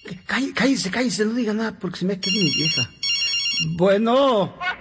Cállese, no diga nada porque se me ha quedado mi vieja. Bueno.